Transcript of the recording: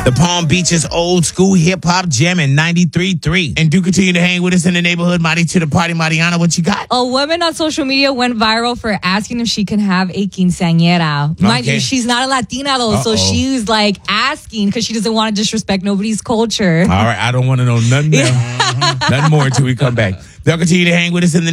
The Palm Beach's old school hip hop gem in 93.3. And do continue to hang with us in the neighborhood. Mighty to the party, Mariana. What you got? A woman on social media went viral for asking if she can have a quinceañera. Mind you, she's not a Latina though, so she's like asking because she doesn't want to disrespect nobody's culture. All right, I don't want to know nothing else, nothing more until we come back. They'll continue to hang with us in the